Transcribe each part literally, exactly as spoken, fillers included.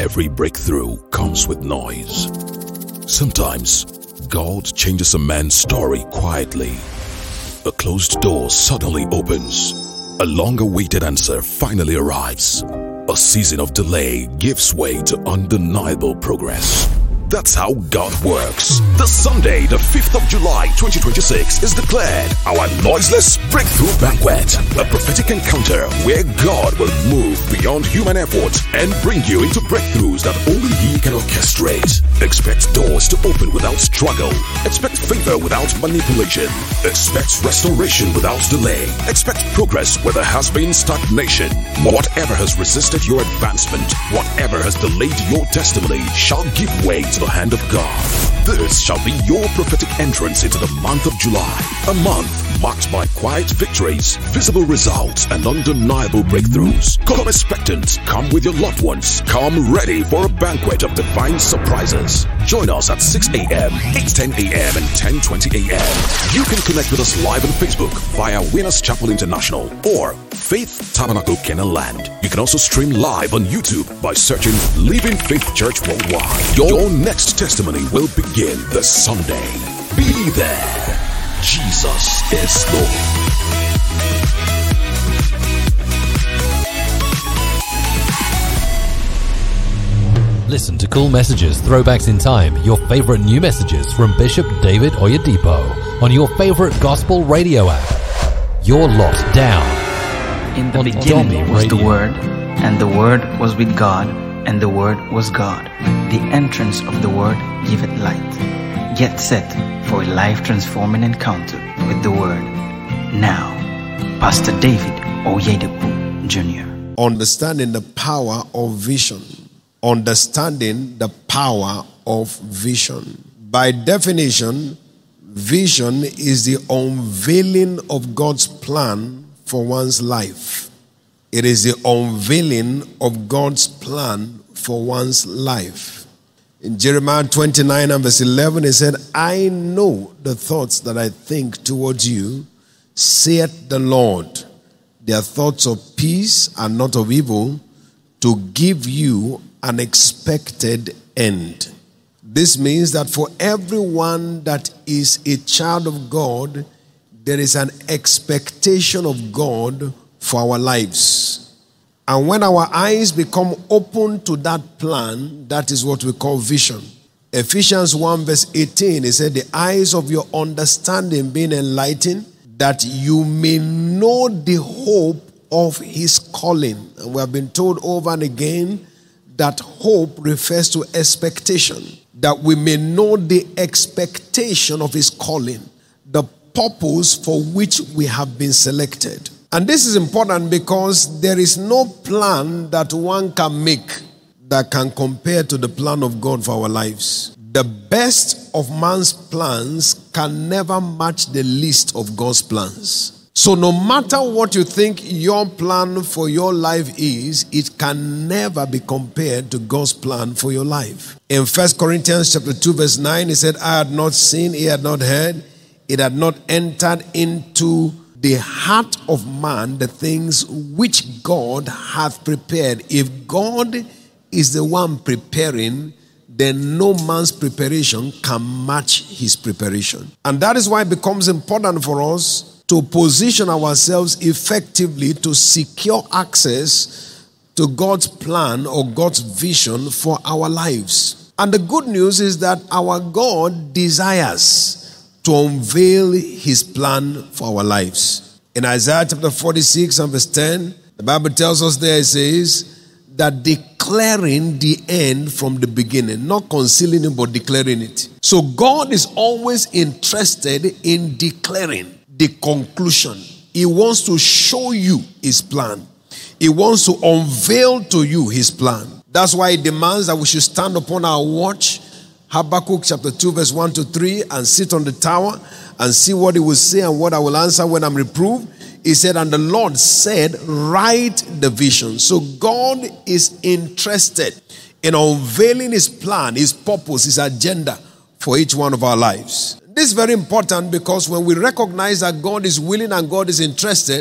Every breakthrough comes with noise. Sometimes, God changes a man's story quietly. A closed door suddenly opens. A long-awaited answer finally arrives. A season of delay gives way to undeniable progress. That's how God works. This Sunday, the fifth of July, twenty twenty-six, is declared our noiseless breakthrough banquet. A prophetic encounter where God will move beyond human effort and bring you into breakthroughs that only He can orchestrate. Expect doors to open without struggle. Expect favor without manipulation. Expect restoration without delay. Expect progress where there has been stagnation. Whatever has resisted your advancement, whatever has delayed your testimony, shall give way to the hand of God. This shall be your prophetic entrance into the month of July. A month marked by quiet victories, visible results, and undeniable breakthroughs. Come expectant. Come with your loved ones. Come ready for a banquet of divine surprises. Join us at six a.m., eight ten a.m., and ten twenty a.m. You can connect with us live on Facebook via Winners Chapel International or Faith Tabernacle Canaan Land. You can also stream live on YouTube by searching Living Faith Church Worldwide. Your next testimony will begin this Sunday. Be there. Jesus is Lord. Listen to cool messages, throwbacks in time, your favorite new messages from Bishop David Oyedepo on your favorite gospel radio app. You're locked down. In the beginning was the Word, and the Word was with God, and the Word was God. The entrance of the Word giveth light. Get set for a life-transforming encounter with the Word. Now, Pastor David Oyedepo Junior Understanding the power of vision. Understanding the power of vision. By definition, vision is the unveiling of God's plan for one's life. It is the unveiling of God's plan for one's life. In Jeremiah twenty-nine and verse eleven, it said, I know the thoughts that I think towards you, saith the Lord. They are thoughts of peace and not of evil, to give you an expected end. This means that for everyone that is a child of God, there is an expectation of God for our lives. And when our eyes become open to that plan, that is what we call vision. Ephesians one verse eighteen, it said, the eyes of your understanding being enlightened, that you may know the hope of His calling. And we have been told over and again that hope refers to expectation. That we may know the expectation of His calling, the purpose for which we have been selected. And this is important because there is no plan that one can make that can compare to the plan of God for our lives. The best of man's plans can never match the least of God's plans. So no matter what you think your plan for your life is, it can never be compared to God's plan for your life. In First Corinthians chapter two verse nine, it said, I had not seen, he had not heard, it had not entered into the heart of man the things which God hath prepared. If God is the one preparing, then no man's preparation can match his preparation. And that is why it becomes important for us to position ourselves effectively to secure access to God's plan or God's vision for our lives. And the good news is that our God desires to unveil His plan for our lives. In Isaiah chapter forty-six and verse ten, the Bible tells us there, it says, that declaring the end from the beginning, not concealing it, but declaring it. So God is always interested in declaring the conclusion. He wants to show you His plan. He wants to unveil to you His plan. That's why He demands that we should stand upon our watch, Habakkuk chapter two verse one to three, and sit on the tower and see what He will say and what I will answer when I'm reproved. He said, and the Lord said, write the vision. So God is interested in unveiling His plan, His purpose, His agenda for each one of our lives. This is very important because when we recognize that God is willing and God is interested,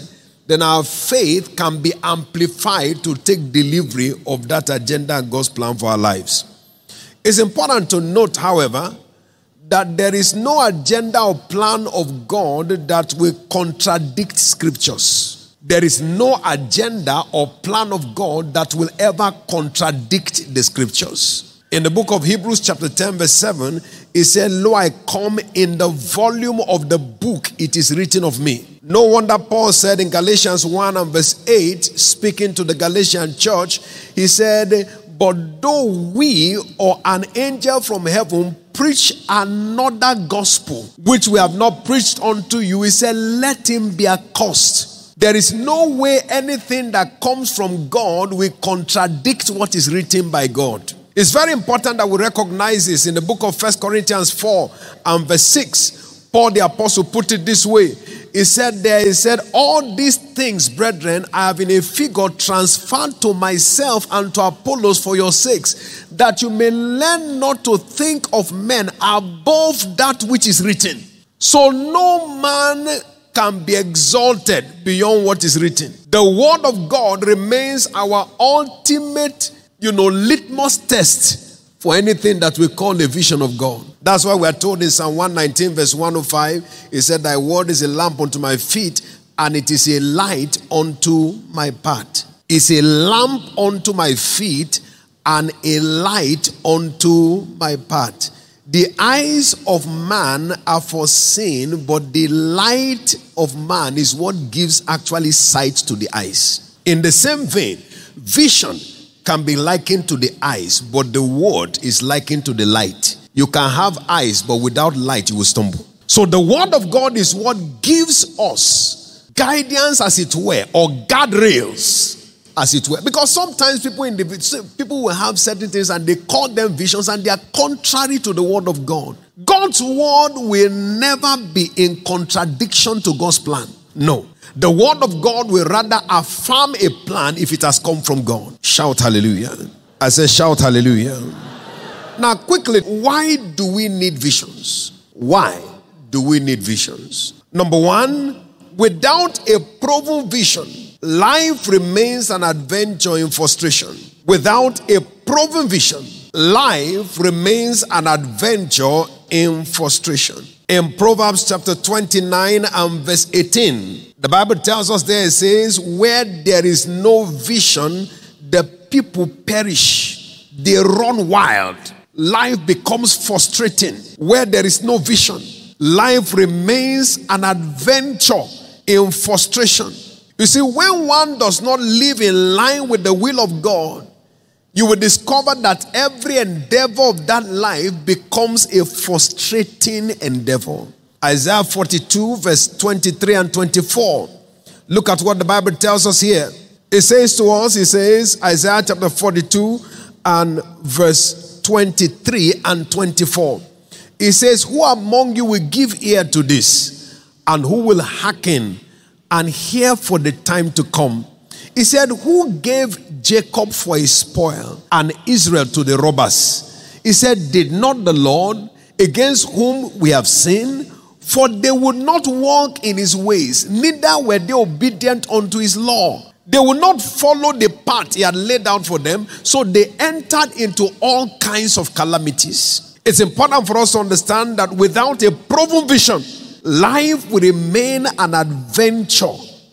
then our faith can be amplified to take delivery of that agenda and God's plan for our lives. It's important to note, however, that there is no agenda or plan of God that will contradict scriptures. There is no agenda or plan of God that will ever contradict the scriptures. In the book of Hebrews chapter ten verse seven, it said, "Lo, I come, in the volume of the book it is written of me." No wonder Paul said in Galatians one and verse eight, speaking to the Galatian church, he said, "But though we or an angel from heaven preach another gospel, which we have not preached unto you," he said, "let him be accursed." There is no way anything that comes from God will contradict what is written by God. It's very important that we recognize this. In the book of First Corinthians four and verse six, Paul the apostle put it this way. He said there, he said, "All these things, brethren, I have in a figure transferred to myself and to Apollos for your sakes, that you may learn not to think of men above that which is written." So no man can be exalted beyond what is written. The word of God remains our ultimate, you know, litmus test for anything that we call the vision of God. That's why we are told in Psalm one nineteen verse one oh five, it said, "Thy word is a lamp unto my feet, and it is a light unto my path." It's a lamp unto my feet and a light unto my path. The eyes of man are foreseen, but the light of man is what gives actually sight to the eyes. In the same vein, vision can be likened to the eyes, but the word is likened to the light. You can have eyes, but without light you will stumble. So the word of God is what gives us guidance, as it were, or guardrails, as it were. Because sometimes people in the people will have certain things and they call them visions, and they are contrary to the word of God. God's word will never be in contradiction to God's plan. No. The word of God will rather affirm a plan if it has come from God. Shout hallelujah. I say shout hallelujah. Now quickly, why do we need visions? Why do we need visions? Number one, without a proven vision, life remains an adventure in frustration. Without a proven vision, life remains an adventure in frustration. In Proverbs chapter twenty-nine and verse eighteen, the Bible tells us there, it says, "Where there is no vision, the people perish. They run wild." Life becomes frustrating. Where there is no vision, life remains an adventure in frustration. You see, when one does not live in line with the will of God, you will discover that every endeavor of that life becomes a frustrating endeavor. Isaiah forty-two verse twenty-three and twenty-four. Look at what the Bible tells us here. It says to us, it says, Isaiah chapter forty-two and verse twenty-three and twenty-four. It says, "Who among you will give ear to this, and who will hearken and hear for the time to come?" He said, "Who gave Jacob for a spoil and Israel to the robbers?" He said, "Did not the Lord, against whom we have sinned? For they would not walk in his ways, neither were they obedient unto his law." They would not follow the path he had laid out for them, so they entered into all kinds of calamities. It's important for us to understand that without a proven vision, life will remain an adventure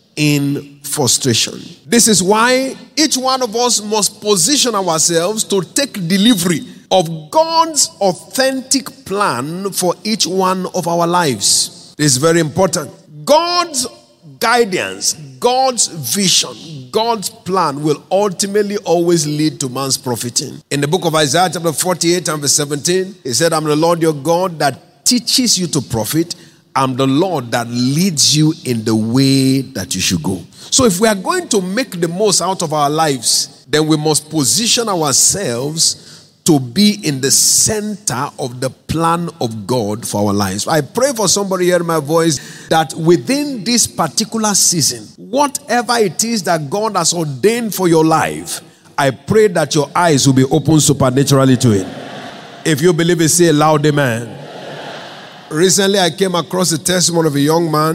in frustration. This is why each one of us must position ourselves to take delivery of God's authentic plan for each one of our lives. This is very important. God's guidance, God's vision, God's plan will ultimately always lead to man's profiting. In the book of Isaiah chapter forty-eight and verse seventeen, he said, "I'm the Lord your God that teaches you to profit. I'm the Lord that leads you in the way that you should go." So if we are going to make the most out of our lives, then we must position ourselves to be in the center of the plan of God for our lives. I pray for somebody hearing my voice that within this particular season, whatever it is that God has ordained for your life, I pray that your eyes will be open supernaturally to it. If you believe it, say a loud amen. Recently I came across the testimony of a young man.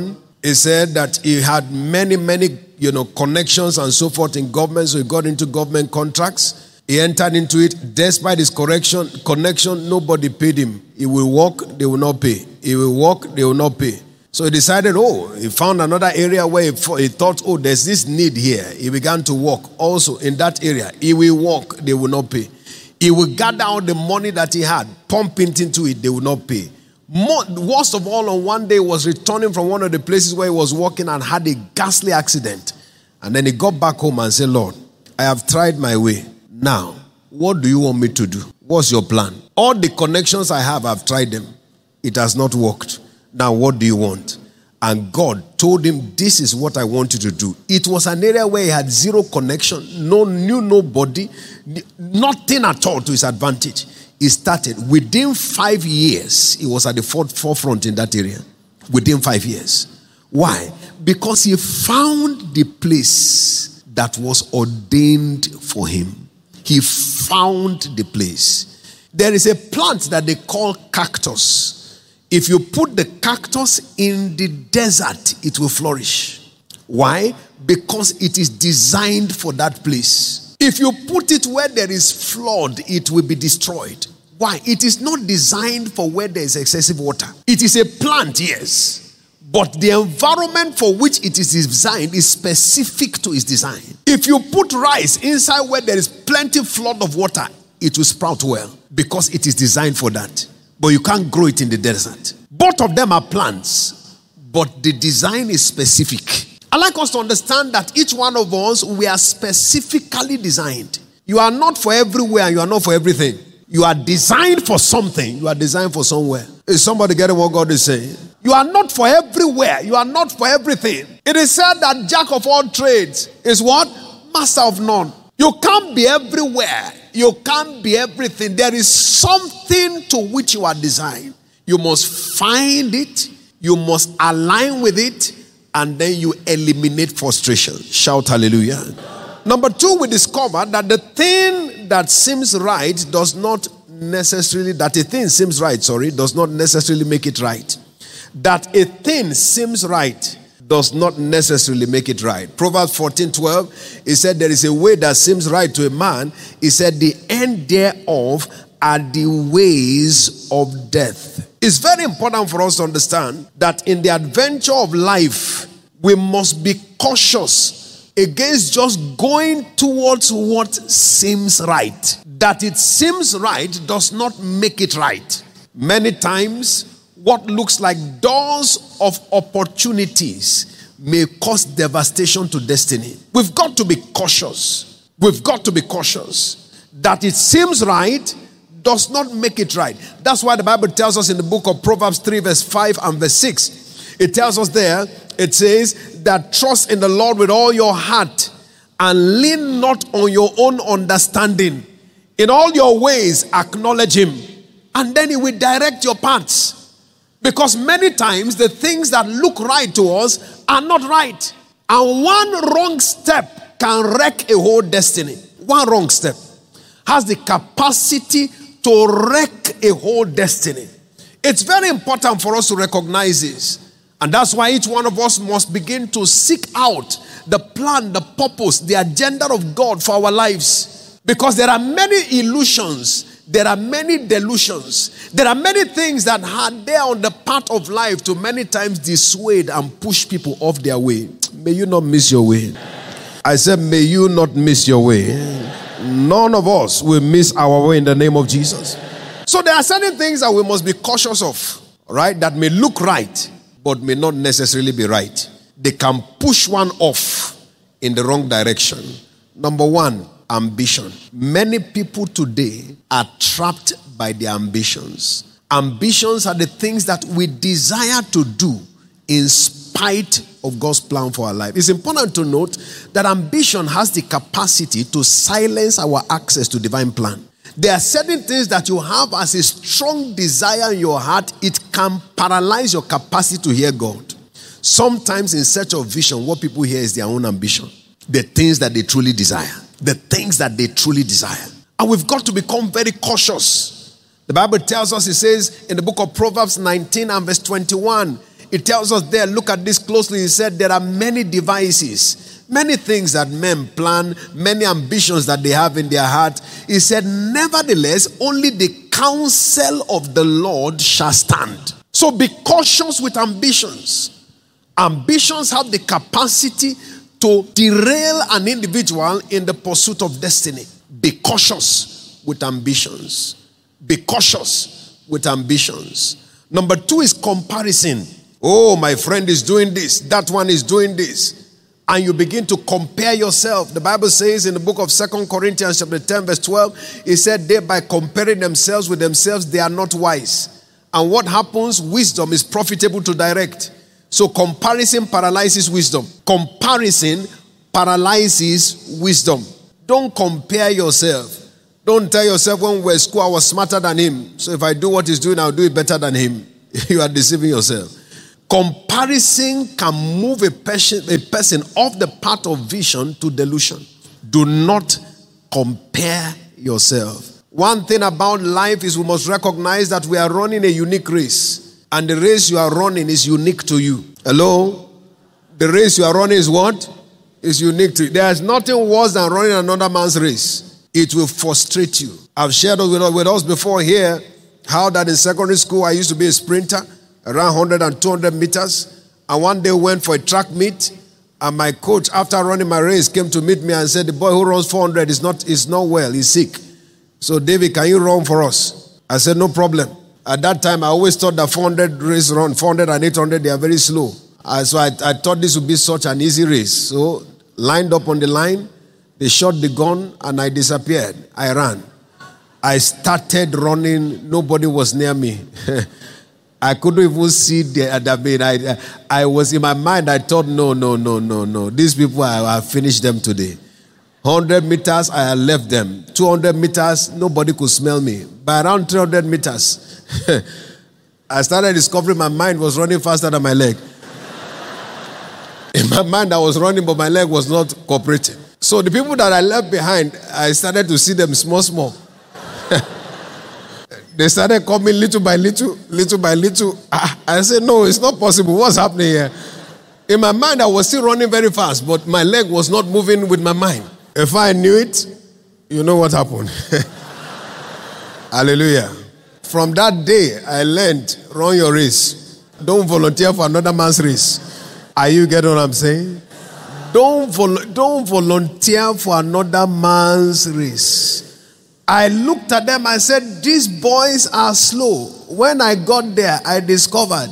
He said that he had many, many, you know, connections and so forth in government, so he got into government contracts. He entered into it. Despite his correction, connection, nobody paid him. He will work, they will not pay. He will work, they will not pay. So he decided, oh, he found another area where he, he thought, oh, there's this need here. He began to work also in that area. He will work, they will not pay. He will gather all the money that he had, pump it into it, they will not pay. More, worst of all, on one day, he was returning from one of the places where he was working and had a ghastly accident. And then he got back home and said, Lord, I have tried my way. Now, what do you want me to do? What's your plan? All the connections I have, I've tried them. It has not worked. Now, what do you want? And God told him, this is what I want you to do. It was an area where he had zero connection, no knew nobody, nothing at all to his advantage. He started. Within five years, he was at the forefront in that area. Within five years. Why? Because he found the place that was ordained for him. He found the place. There is a plant that they call cactus. If you put the cactus in the desert, it will flourish. Why? Because it is designed for that place. If you put it where there is flood, it will be destroyed. Why? It is not designed for where there is excessive water. It is a plant, yes. But the environment for which it is designed is specific to its design. If you put rice inside where there is plenty flood of water, it will sprout well because it is designed for that. But you can't grow it in the desert. Both of them are plants, but the design is specific. I like us to understand that each one of us, we are specifically designed. You are not for everywhere, you are not for everything. You are designed for something, you are designed for somewhere. Is somebody getting what God is saying? You are not for everywhere, you are not for everything. It is said that jack of all trades is what? Master of none. You can't be everywhere. You can't be everything. There is something to which you are designed. You must find it. You must align with it. And then you eliminate frustration. Shout hallelujah. Number two, we discover that the thing that seems right does not necessarily, that a thing seems right, sorry, does not necessarily make it right. That a thing seems right does not necessarily make it right. Proverbs fourteen twelve, it said there is a way that seems right to a man. It said the end thereof are the ways of death. It's very important for us to understand that in the adventure of life, we must be cautious against just going towards what seems right. That it seems right does not make it right. Many times, what looks like doors of opportunities may cause devastation to destiny. We've got to be cautious. We've got to be cautious. That it seems right does not make it right. That's why the Bible tells us in the book of Proverbs three verse five and verse six. It tells us there, it says that trust in the Lord with all your heart and lean not on your own understanding. In all your ways acknowledge him, and then he will direct your paths. Because many times the things that look right to us are not right. And one wrong step can wreck a whole destiny. One wrong step has the capacity to wreck a whole destiny. It's very important for us to recognize this. And that's why each one of us must begin to seek out the plan, the purpose, the agenda of God for our lives. Because there are many illusions, there are many delusions, there are many things that are there on the path of life to many times dissuade and push people off their way. May you not miss your way. I said, may you not miss your way. None of us will miss our way in the name of Jesus. So there are certain things that we must be cautious of, right? That may look right, but may not necessarily be right. They can push one off in the wrong direction. Number one, ambition. Many people today are trapped by their ambitions. Ambitions are the things that we desire to do in spite of God's plan for our life. It's important to note that ambition has the capacity to silence our access to divine plan. There are certain things that you have as a strong desire in your heart. It can paralyze your capacity to hear God. Sometimes in search of vision, what people hear is their own ambition. The things that they truly desire. The things that they truly desire. And we've got to become very cautious. The Bible tells us, it says in the book of Proverbs nineteen and verse twenty-one, it tells us there, look at this closely. He said there are many devices, many things that men plan, many ambitions that they have in their heart. He said, nevertheless, only the counsel of the Lord shall stand. So be cautious with ambitions. Ambitions have the capacity to derail an individual in the pursuit of destiny. Be cautious with ambitions. Be cautious with ambitions. Number two is comparison. Oh, my friend is doing this. That one is doing this. And you begin to compare yourself. The Bible says in the book of Second Corinthians chapter ten verse twelve, it said, they by comparing themselves with themselves, they are not wise. And what happens? Wisdom is profitable to direct. So comparison paralyzes wisdom. Comparison paralyzes wisdom. Don't compare yourself. Don't tell yourself, when we were at school, I was smarter than him. So if I do what he's doing, I'll do it better than him. You are deceiving yourself. Comparison can move a person, a person off the path of vision to delusion. Do not compare yourself. One thing about life is we must recognize that we are running a unique race. And the race you are running is unique to you. Hello? The race you are running is what? Is unique to you. There is nothing worse than running another man's race. It will frustrate you. I've shared with, with us before here how that in secondary school I used to be a sprinter, around one hundred and two hundred meters. And one day went for a track meet. And my coach, after running my race, came to meet me and said, the boy who runs four hundred is not, is not well, he's sick. So, David, can you run for us? I said, no problem. At that time, I always thought that four hundred race run, four hundred and eight hundred, they are very slow. Uh, so I, I thought this would be such an easy race. So, lined up on the line, they shot the gun and I disappeared. I ran. I started running. Nobody was near me. I couldn't even see the other bit. I, I was in my mind, I thought, no, no, no, no, no. These people, I, I finished them today. one hundred meters, I had left them. two hundred meters, nobody could smell me. By around three hundred meters, I started discovering my mind was running faster than my leg. In my mind, I was running, but my leg was not cooperating. So the people that I left behind, I started to see them small, small. They started coming little by little, little by little. I said, no, it's not possible. What's happening here? In my mind, I was still running very fast, but my leg was not moving with my mind. If I knew it, you know what happened. Hallelujah. From that day, I learned, run your race. Don't volunteer for another man's race. Are you getting what I'm saying? Don't, vol- don't volunteer for another man's race. I looked at them, I said, these boys are slow. When I got there, I discovered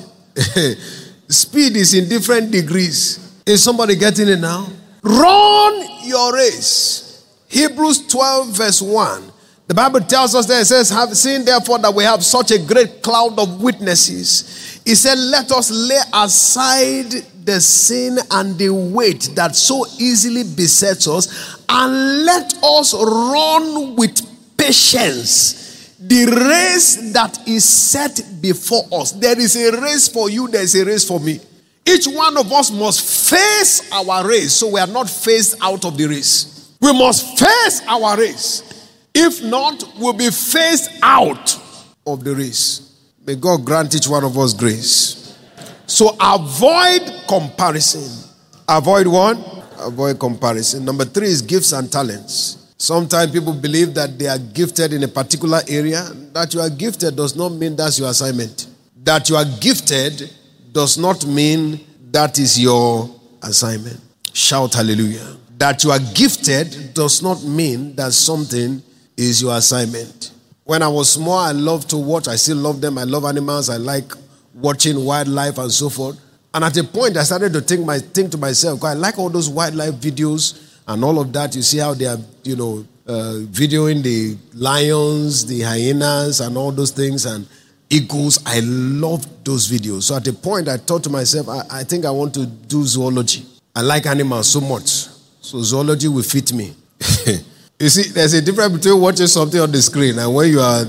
speed is in different degrees. Is somebody getting it now? Run your race. Hebrews twelve verse one. The Bible tells us that it says, have seen therefore that we have such a great cloud of witnesses. It said, let us lay aside the sin and the weight that so easily besets us, and let us run with patience the race that is set before us. There is a race for you, there is a race for me. Each one of us must face our race, so we are not phased out of the race. We must face our race. If not, we'll be phased out of the race. May God grant each one of us grace. So avoid comparison. Avoid what? Avoid comparison. Number three is gifts and talents. Sometimes people believe that they are gifted in a particular area. That you are gifted does not mean that's your assignment. That you are gifted does not mean that is your assignment. Shout hallelujah. That you are gifted does not mean that something is your assignment. When I was small, I loved to watch. I still love them. I love animals. I like watching wildlife and so forth. And at a point, I started to think, my, think to myself, I like all those wildlife videos and all of that. You see how they are, you know, uh, videoing the lions, the hyenas, and all those things, and eagles. I loved those videos. So at a point, I thought to myself, I, I think I want to do zoology. I like animals so much. So zoology will fit me. You see, there's a difference between watching something on the screen and when you are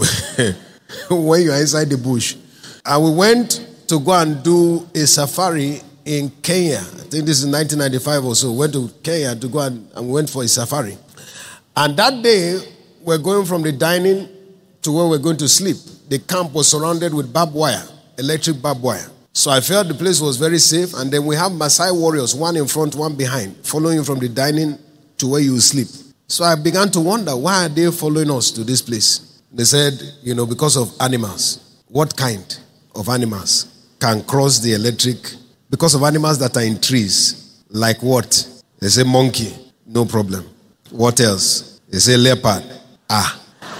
when you are inside the bush. And we went to go and do a safari in Kenya. I think this is nineteen ninety-five or so. We went to Kenya to go and, and we went for a safari. And that day, we're going from the dining to where we're going to sleep. The camp was surrounded with barbed wire, electric barbed wire. So I felt the place was very safe. And then we have Maasai warriors, one in front, one behind, following you from the dining to where you sleep. So I began to wonder, why are they following us to this place? They said, you know, because of animals. What kind of animals can cross the electric? Because of animals that are in trees. Like what? They say monkey. No problem. What else? They say leopard. Ah.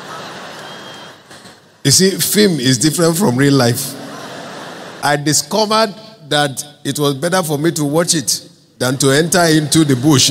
You see, film is different from real life. I discovered that it was better for me to watch it than to enter into the bush.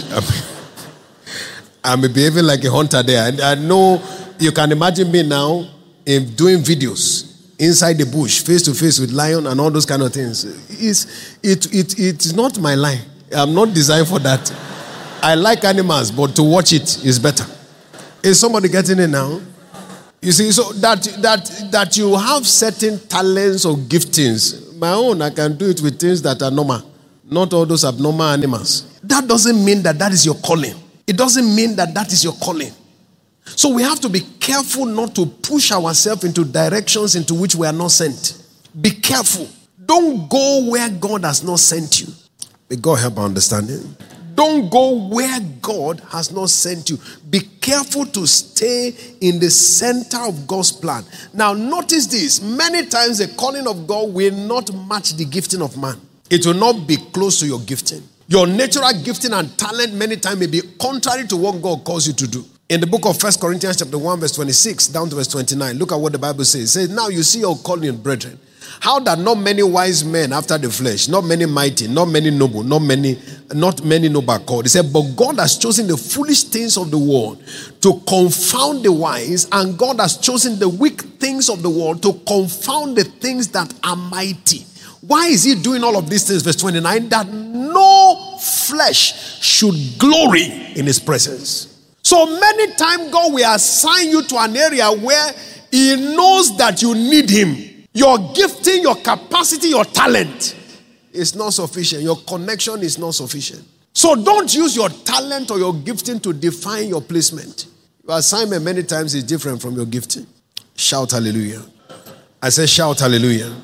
I'm behaving like a hunter there. And I know you can imagine me now in doing videos inside the bush, face to face with lion and all those kind of things. It's, it, it, it's not my line. I'm not designed for that. I like animals, but to watch it is better. Is somebody getting it now? You see, so that that that you have certain talents or giftings. My own, I can do it with things that are normal, not all those abnormal animals. That doesn't mean that that is your calling. It doesn't mean that that is your calling. So we have to be careful not to push ourselves into directions into which we are not sent. Be careful. Don't go where God has not sent you. May God help our understanding. Don't go where God has not sent you. Be careful to stay in the center of God's plan. Now, notice this. Many times the calling of God will not match the gifting of man. It will not be close to your gifting. Your natural gifting and talent many times may be contrary to what God calls you to do. In the book of First Corinthians chapter one, verse twenty-six, down to verse twenty-nine, look at what the Bible says. It says, now you see your calling, brethren. How that not many wise men after the flesh, not many mighty, not many noble, not many, not many noble called. He said, but God has chosen the foolish things of the world to confound the wise, and God has chosen the weak things of the world to confound the things that are mighty. Why is he doing all of these things? Verse twenty-nine, that no flesh should glory in his presence. So many times God will assign you to an area where he knows that you need him. Your gifting, your capacity, your talent is not sufficient. Your connection is not sufficient. So don't use your talent or your gifting to define your placement. Your assignment many times is different from your gifting. Shout hallelujah. I say shout hallelujah.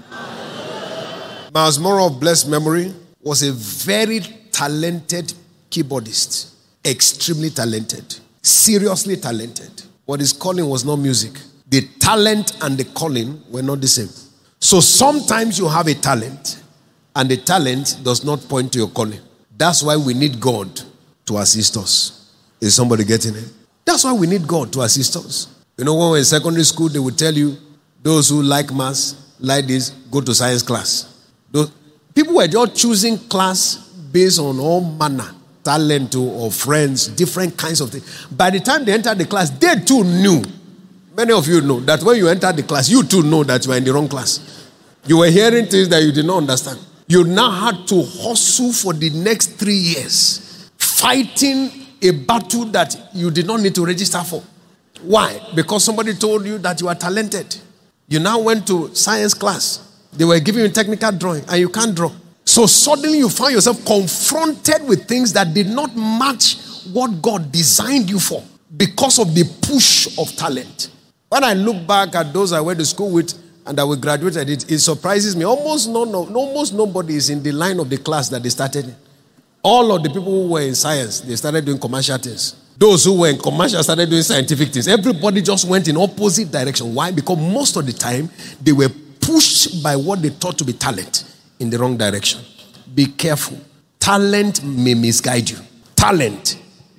Miles Monroe of blessed memory was a very talented keyboardist. Extremely talented. Seriously talented. But his calling was not music. The talent and the calling were not the same. So sometimes you have a talent and the talent does not point to your calling. That's why we need God to assist us. Is somebody getting it? That's why we need God to assist us. You know, when we're in secondary school, they would tell you, those who like maths, like this, go to science class. Those, people were just choosing class based on all manner, talent or friends, different kinds of things. By the time they entered the class, they too knew. Many of you know that when you entered the class, you too know that you were in the wrong class. You were hearing things that you did not understand. You now had to hustle for the next three years, fighting a battle that you did not need to register for. Why? Because somebody told you that you are talented. You now went to science class. They were giving you technical drawing and you can't draw. So suddenly you find yourself confronted with things that did not match what God designed you for because of the push of talent. When I look back at those I went to school with and that we graduated, it, it surprises me. Almost no, no, almost nobody is in the line of the class that they started in. All of the people who were in science, they started doing commercial things. Those who were in commercial started doing scientific things. Everybody just went in opposite direction. Why? Because most of the time, they were pushed by what they thought to be talent in the wrong direction. Be careful. Talent may misguide you. Talent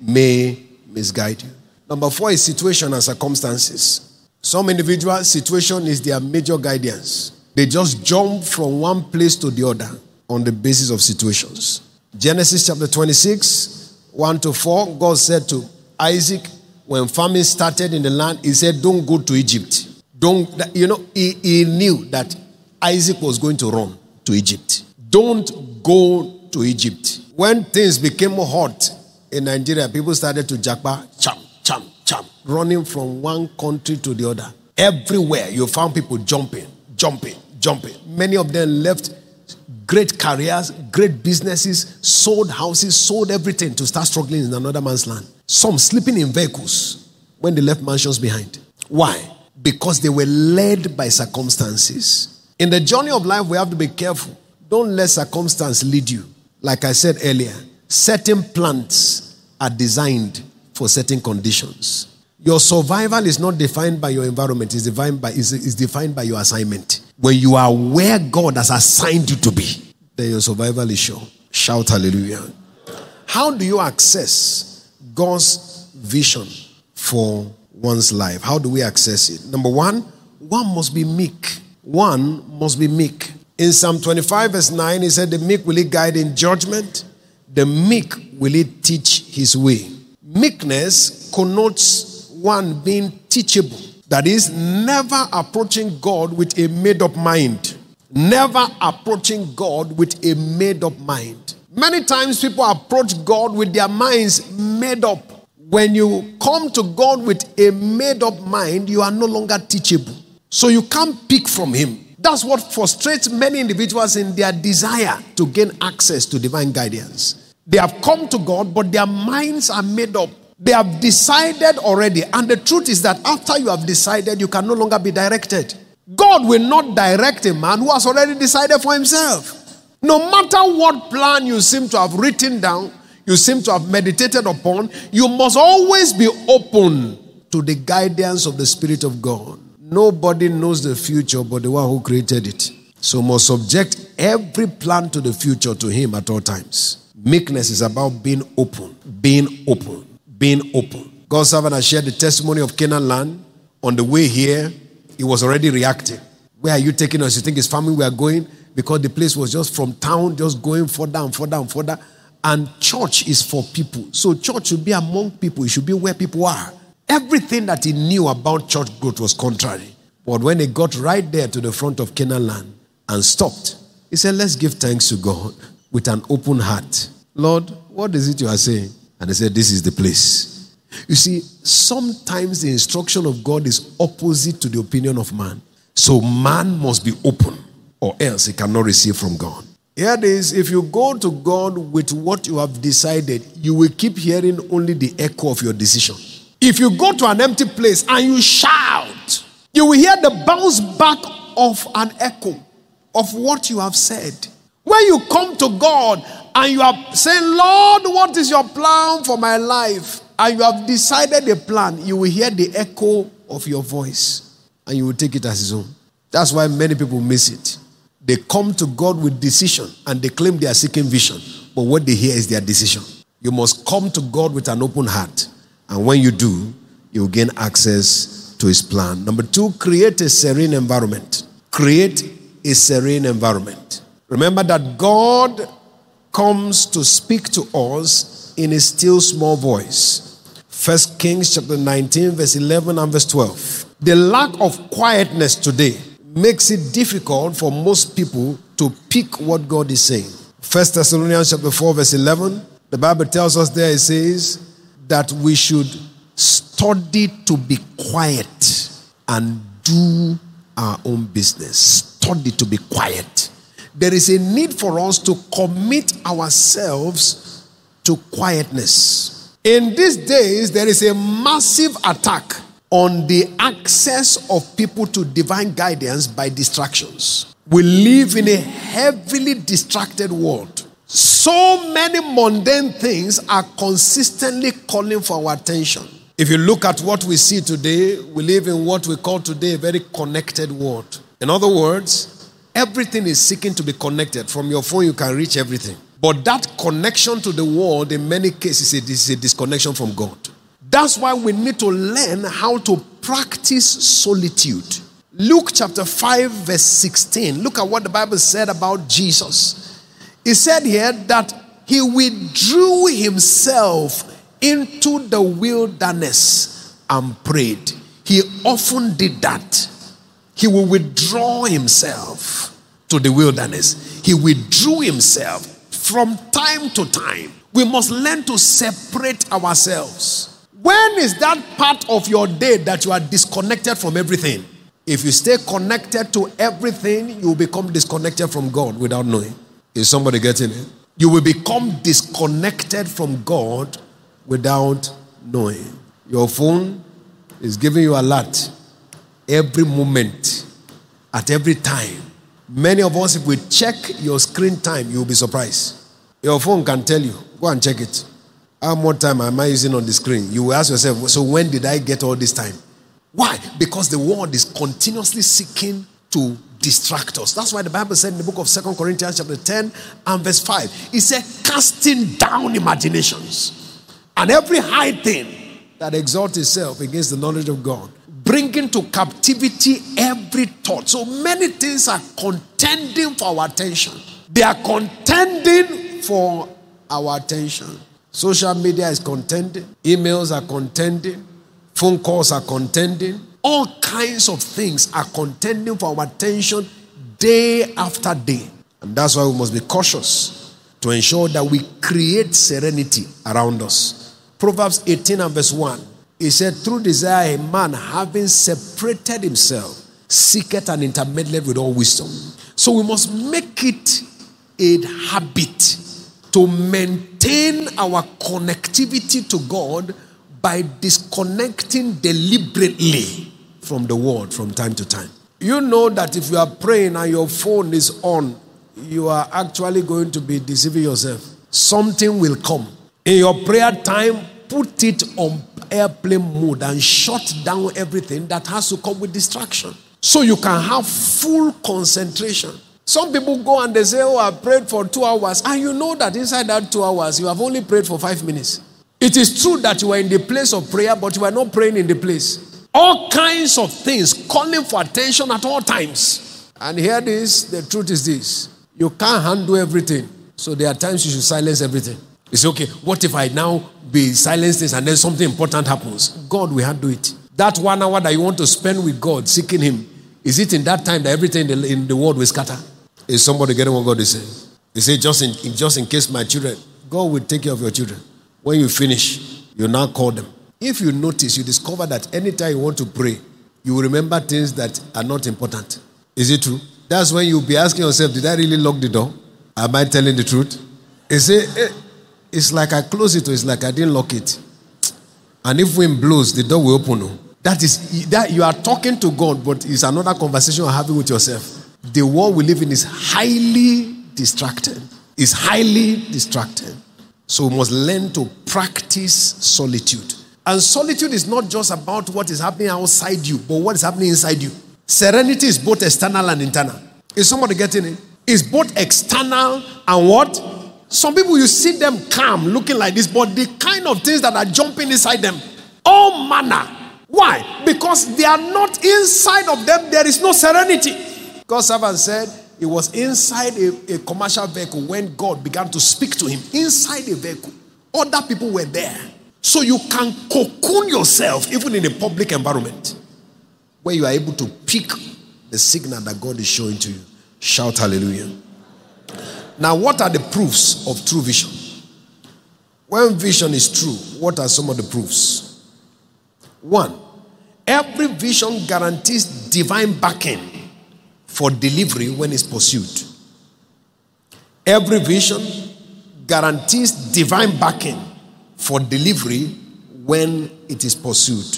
may misguide you. Number four is situation and circumstances. Some individuals, situation is their major guidance. They just jump from one place to the other on the basis of situations. Genesis chapter twenty-six, one to four, God said to Isaac, when famine started in the land, he said, don't go to Egypt. Don't, you know, he, he knew that Isaac was going to run to Egypt. Don't go to Egypt. When things became hot in Nigeria, people started to jackpot, cham, cham, cham, running from one country to the other. Everywhere you found people jumping, jumping, jumping. Many of them left great careers, great businesses, sold houses, sold everything to start struggling in another man's land. Some sleeping in vehicles when they left mansions behind. Why? Because they were led by circumstances. In the journey of life, we have to be careful. Don't let circumstance lead you. Like I said earlier, certain plants are designed for certain conditions. Your survival is not defined by your environment. It's defined by, it's, it's defined by your assignment. When you are where God has assigned you to be, then your survival is sure. Shout hallelujah. How do you access God's vision for one's life? How do we access it? Number one, one must be meek. One must be meek. In Psalm twenty-five verse nine, he said, the meek will he guide in judgment. The meek will he teach his way. Meekness connotes one being teachable. That is, never approaching God with a made-up mind. Never approaching God with a made-up mind. Many times people approach God with their minds made up. When you come to God with a made-up mind, you are no longer teachable. So you can't pick from him. That's what frustrates many individuals in their desire to gain access to divine guidance. They have come to God, but their minds are made up. They have decided already. And the truth is that after you have decided, you can no longer be directed. God will not direct a man who has already decided for himself. No matter what plan you seem to have written down, you seem to have meditated upon, you must always be open to the guidance of the Spirit of God. Nobody knows the future but the one who created it. So must subject every plan to the future to him at all times. Meekness is about being open, being open. Being open. God's servant has shared the testimony of Canaan land. On the way here, he was already reacting. Where are you taking us? You think his family we are going? Because the place was just from town, just going further and further and further. And church is for people. So church should be among people. It should be where people are. Everything that he knew about church growth was contrary. But when he got right there to the front of Canaan land and stopped, he said, let's give thanks to God with an open heart. Lord, what is it you are saying? And they said, this is the place. You see, sometimes the instruction of God is opposite to the opinion of man. So man must be open, or else he cannot receive from God. Here it is, if you go to God with what you have decided, you will keep hearing only the echo of your decision. If you go to an empty place and you shout, you will hear the bounce back of an echo of what you have said. When you come to God and you are saying, Lord, what is your plan for my life? And you have decided a plan, you will hear the echo of your voice and you will take it as his own. That's why many people miss it. They come to God with decision and they claim they are seeking vision. But what they hear is their decision. You must come to God with an open heart. And when you do, you will gain access to his plan. Number two, create a serene environment. Create a serene environment. Remember that God comes to speak to us in a still small voice. First Kings chapter nineteen, verse eleven and verse twelve. The lack of quietness today makes it difficult for most people to pick what God is saying. First Thessalonians chapter four, verse eleven. The Bible tells us there, it says that we should study to be quiet and do our own business. Study to be quiet. There is a need for us to commit ourselves to quietness. In these days, there is a massive attack on the access of people to divine guidance by distractions. We live in a heavily distracted world. So many mundane things are consistently calling for our attention. If you look at what we see today, we live in what we call today a very connected world. In other words, everything is seeking to be connected. From your phone, you can reach everything. But that connection to the world, in many cases, is a disconnection from God. That's why we need to learn how to practice solitude. Luke chapter five, verse sixteen. Look at what the Bible said about Jesus. It said here that he withdrew himself into the wilderness and prayed. He often did that. He will withdraw himself to the wilderness. He withdrew himself from time to time. We must learn to separate ourselves. When is that part of your day that you are disconnected from everything? If you stay connected to everything, you will become disconnected from God without knowing. Is somebody getting it? You will become disconnected from God without knowing. Your phone is giving you alert every moment, at every time. Many of us, if we check your screen time, you'll be surprised. Your phone can tell you. Go and check it. How much time am I using on the screen? You will ask yourself, so when did I get all this time? Why? Because the world is continuously seeking to distract us. That's why the Bible said in the book of Second Corinthians chapter ten and verse five, it said, casting down imaginations and every high thing that exalts itself against the knowledge of God, bringing to captivity every thought. So many things are contending for our attention. They are contending for our attention. Social media is contending. Emails are contending. Phone calls are contending. All kinds of things are contending for our attention day after day. And that's why we must be cautious to ensure that we create serenity around us. Proverbs eighteen and verse one. He said, through desire, a man having separated himself, seeketh an intermediate with all wisdom. So we must make it a habit to maintain our connectivity to God by disconnecting deliberately from the world from time to time. You know that if you are praying and your phone is on, you are actually going to be deceiving yourself. Something will come. In your prayer time, put it on airplane mode and shut down everything that has to come with distraction, so you can have full concentration. Some people go and they say, oh, I prayed for two hours. And you know that inside that two hours, you have only prayed for five minutes. It is true that you are in the place of prayer, but you are not praying in the place. All kinds of things calling for attention at all times. And here it is, the truth is this. You can't handle everything. So there are times you should silence everything. You say, okay, what if I now be silenced this and then something important happens? God will handle it. That one hour that you want to spend with God, seeking Him, is it in that time that everything in the, in the world will scatter? Is somebody getting what God is saying? He said, just in, just in case my children, God will take care of your children. When you finish, you now call them. If you notice, you discover that anytime you want to pray, you will remember things that are not important. Is it true? That's when you'll be asking yourself, did I really lock the door? Am I telling the truth? You say, eh, it's like I closed it or it's like I didn't lock it. And if wind blows, the door will open. That is, that you are talking to God, but it's another conversation you're having with yourself. The world we live in is highly distracted. It's highly distracted. So we must learn to practice solitude. And solitude is not just about what is happening outside you, but what is happening inside you. Serenity is both external and internal. Is somebody getting it? It's both external and what? Some people, you see them calm, looking like this, but the kind of things that are jumping inside them, all manner. Why? Because they are not inside of them. There is no serenity. God's servant said he was inside a, a commercial vehicle when God began to speak to him. Inside a vehicle. Other people were there. So you can cocoon yourself even in a public environment where you are able to pick the signal that God is showing to you. Shout hallelujah. Now, what are the proofs of true vision? When vision is true, what are some of the proofs? One, every vision guarantees divine backing for delivery when it's pursued. Every vision guarantees divine backing for delivery when it is pursued.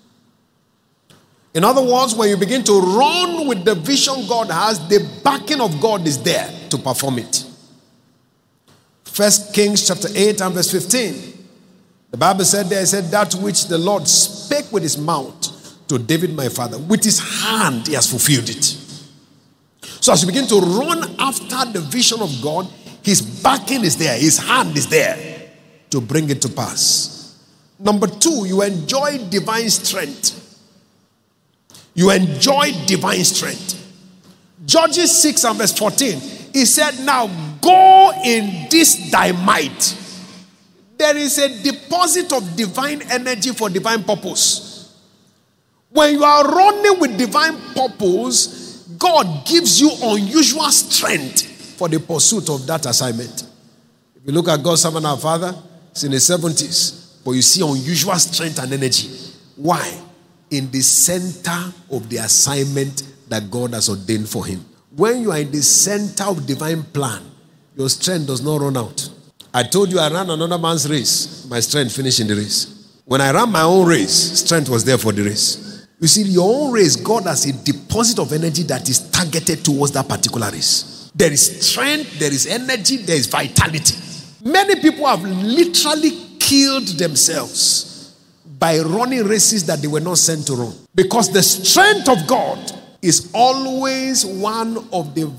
In other words, when you begin to run with the vision God has, the backing of God is there to perform it. First Kings chapter eight and verse fifteen. The Bible said there, it said, that which the Lord spake with his mouth to David my father, with his hand he has fulfilled it. So as you begin to run after the vision of God, his backing is there, his hand is there to bring it to pass. Number two, you enjoy divine strength. You enjoy divine strength. Judges six and verse fourteen, he said, now go in this thy might. There is a deposit of divine energy for divine purpose. When you are running with divine purpose, God gives you unusual strength for the pursuit of that assignment. If you look at God's servant, our father, it's in the seventies, but you see unusual strength and energy. Why? In the center of the assignment that God has ordained for him. When you are in the center of divine plan, your strength does not run out. I told you I ran another man's race. My strength finished in the race. When I ran my own race, strength was there for the race. You see, your own race, God has a deposit of energy that is targeted towards that particular race. There is strength, there is energy, there is vitality. Many people have literally killed themselves by running races that they were not sent to run. Because the strength of God is always one of the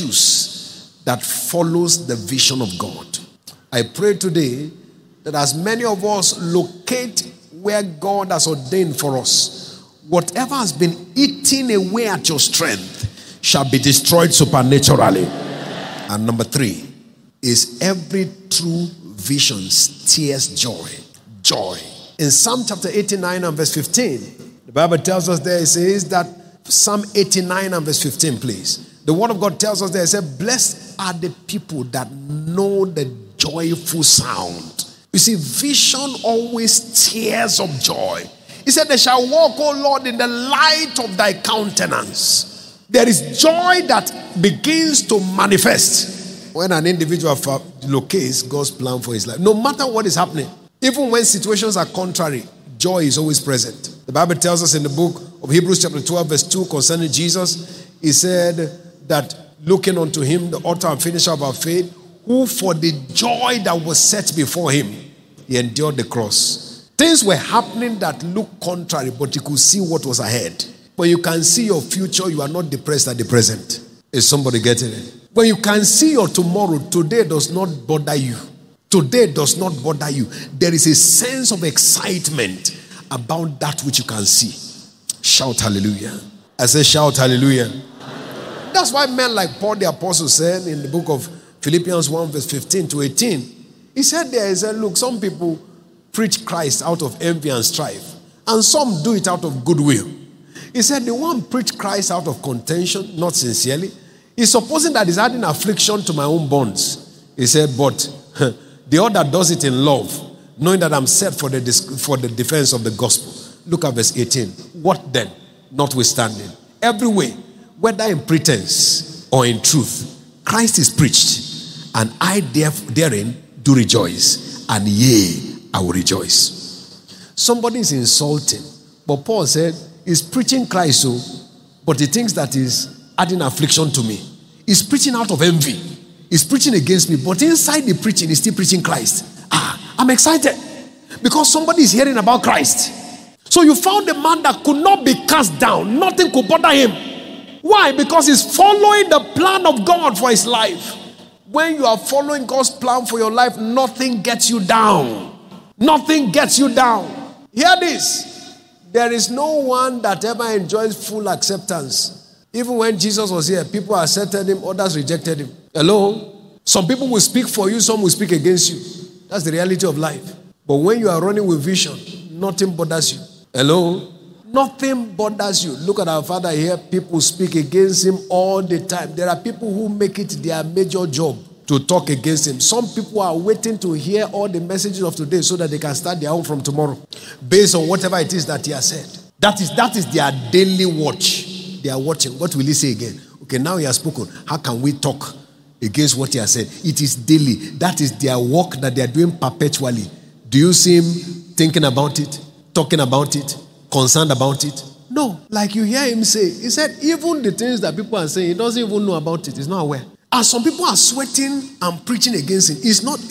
virtues that follows the vision of God. I pray today that as many of us locate where God has ordained for us, whatever has been eating away at your strength shall be destroyed supernaturally. And number three is every true vision steers joy. Joy. In Psalm chapter eighty-nine and verse fifteen, the Bible tells us there, it says that, Psalm eighty-nine and verse fifteen, please. The word of God tells us there, it says, blessed are the people that know the joyful sound. You see, vision always tears up joy. He said, they shall walk, O Lord, in the light of thy countenance. There is joy that begins to manifest when an individual locates God's plan for his life. No matter what is happening, even when situations are contrary, joy is always present. The Bible tells us in the book of Hebrews chapter twelve verse two concerning Jesus, he said that looking unto him, the author and finisher of our faith, who for the joy that was set before him, he endured the cross. Things were happening that looked contrary, but you could see what was ahead. When you can see your future, you are not depressed at the present. Is somebody getting it? When you can see your tomorrow, today does not bother you. Today does not bother you. There is a sense of excitement about that which you can see. Shout hallelujah. I say shout hallelujah. That's why men like Paul the Apostle said in the book of Philippians one verse fifteen to eighteen, he said there, he said, look, some people preach Christ out of envy and strife, and some do it out of goodwill. He said the one preach Christ out of contention, not sincerely, is supposing that he's adding affliction to my own bonds. He said, but the other does it in love, knowing that I'm set for the for the defense of the gospel. Look at verse eighteen. What then? Notwithstanding, every way, whether in pretense or in truth, Christ is preached, and I therein do rejoice, and yea, I will rejoice. Somebody is insulting, but Paul said he's preaching Christ, so, but he thinks that is adding affliction to me. He's preaching out of envy. He's preaching against me, but inside the preaching, he's still preaching Christ. Ah, I'm excited because somebody is hearing about Christ. So you found a man that could not be cast down. Nothing could bother him. Why? Because he's following the plan of God for his life. When you are following God's plan for your life, nothing gets you down. Nothing gets you down. Hear this. There is no one that ever enjoys full acceptance. Even when Jesus was here, people accepted him, others rejected him. Hello? Some people will speak for you, some will speak against you. That's the reality of life. But when you are running with vision, nothing bothers you. Hello? Nothing bothers you. Look at our father here. People speak against him all the time. There are people who make it their major job to talk against him. Some people are waiting to hear all the messages of today so that they can start their own from tomorrow based on whatever it is that he has said. That is, that is their daily watch. They are watching. What will he say again? Okay, now he has spoken. How can we talk against what he has said? It is daily. That is their work that they are doing perpetually. Do you see him thinking about it, talking about it, concerned about it? No. Like you hear him say, he said even the things that people are saying, he doesn't even know about it. He's not aware. And some people are sweating and preaching against him. He's not,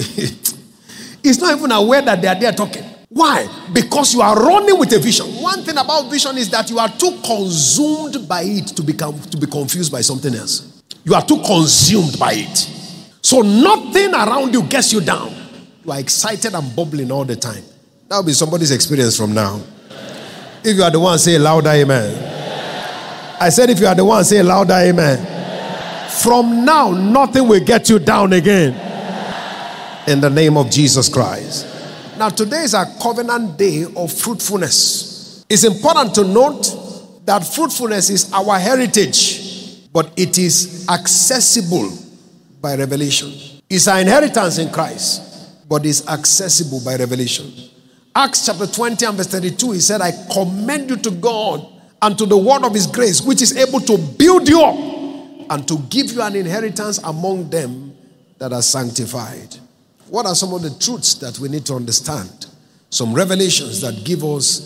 he's not even aware that they are there talking. Why? Because you are running with a vision. One thing about vision is that you are too consumed by it to become to be confused by something else. You are too consumed by it. So nothing around you gets you down. You are excited and bubbling all the time. That will be somebody's experience from now. If you are the one, say louder amen. I said if you are the one, say louder amen. From now, nothing will get you down again. In the name of Jesus Christ. Now, today is a covenant day of fruitfulness. It's important to note that fruitfulness is our heritage, but it is accessible by revelation. It's our inheritance in Christ, but it's accessible by revelation. Acts chapter twenty and verse thirty-two, he said, I commend you to God and to the word of his grace, which is able to build you up and to give you an inheritance among them that are sanctified. What are some of the truths that we need to understand? Some revelations that give us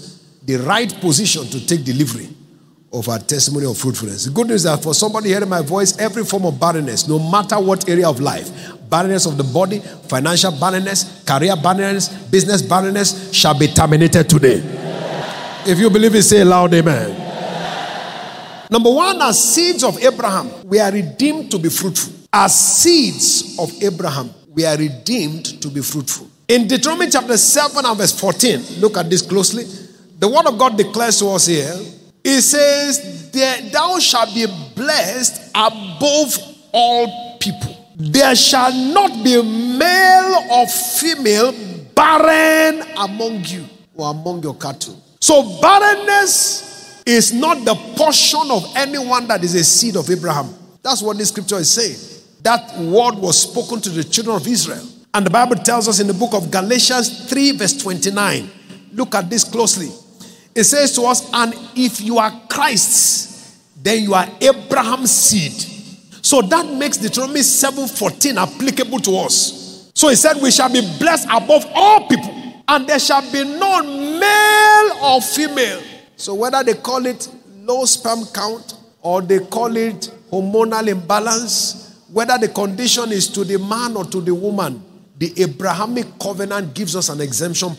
the right position to take delivery of our testimony of fruitfulness. The good news is that for somebody hearing my voice, every form of barrenness, no matter what area of life, barrenness of the body, financial barrenness, career barrenness, business barrenness, shall be terminated today. If you believe it, say loud amen. Number one, as seeds of Abraham, we are redeemed to be fruitful. As seeds of Abraham, we are redeemed to be fruitful. In Deuteronomy chapter seven and verse fourteen, look at this closely. The word of God declares to us here, it says, thou shalt be blessed above all people. There shall not be male or female barren among you or among your cattle. So barrenness is not the portion of anyone that is a seed of Abraham. That's what this scripture is saying. That word was spoken to the children of Israel. And the Bible tells us in the book of Galatians three verse twenty-nine. Look at this closely. It says to us, and if you are Christ's, then you are Abraham's seed. So that makes Deuteronomy seven fourteen applicable to us. So he said, we shall be blessed above all people, and there shall be no male or female. So whether they call it low sperm count or they call it hormonal imbalance, whether the condition is to the man or to the woman, the Abrahamic covenant gives us an exemption